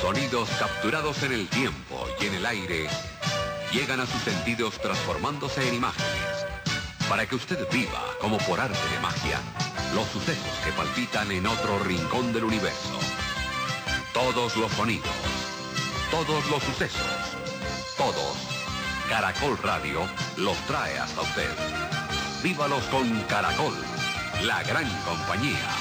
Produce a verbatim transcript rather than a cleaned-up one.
Sonidos capturados en el tiempo y en el aire llegan a sus sentidos transformándose en imágenes, para que usted viva, como por arte de magia, los sucesos que palpitan en otro rincón del universo. Todos los sonidos, todos los sucesos, todos. Caracol Radio los trae hasta usted. Vívalos con Caracol, la gran compañía.